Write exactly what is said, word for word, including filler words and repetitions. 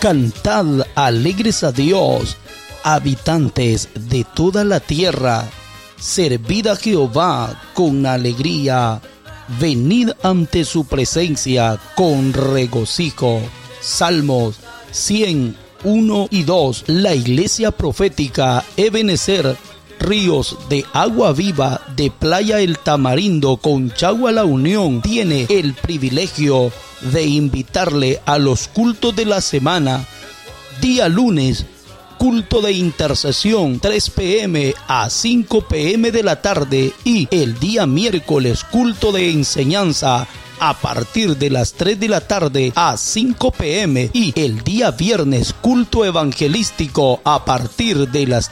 Cantad alegres a Dios, habitantes de toda la tierra. Servid a Jehová con alegría. Venid ante su presencia con regocijo. Salmos cien, uno y dos. La iglesia profética Ebenezer, Ríos de Agua Viva de Playa El Tamarindo, Conchagua La Unión, tiene el privilegio de invitarle a los cultos de la semana. Día lunes, culto de intercesión, tres pe eme a cinco pe eme de la tarde, y el día miércoles, culto de enseñanza a partir de las tres de la tarde a cinco pe eme, y el día viernes, culto evangelístico a partir de las